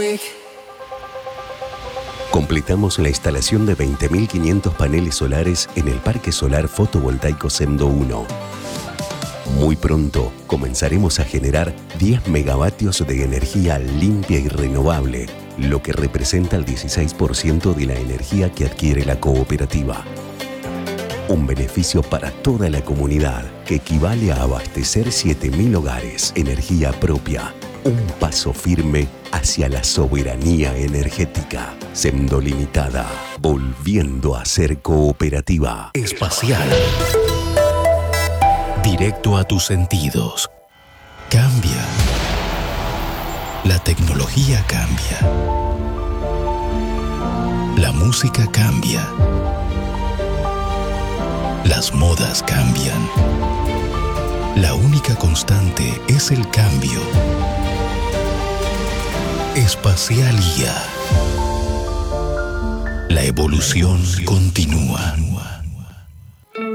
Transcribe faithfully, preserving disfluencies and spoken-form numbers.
Completamos la instalación de veinte mil quinientos paneles solares en el Parque Solar Fotovoltaico Semdo uno. Muy pronto comenzaremos a generar diez megavatios de energía limpia y renovable, lo que representa el dieciséis por ciento de la energía que adquiere la cooperativa. Un beneficio para toda la comunidad que equivale a abastecer siete mil hogares. Energía propia. Un paso firme hacia la soberanía energética. Semdo Limitada, volviendo a ser cooperativa. Espacial. Directo a tus sentidos. Cambia. La tecnología cambia. La música cambia. Las modas cambian. La única constante es el cambio. Espacial I A. La evolución continúa.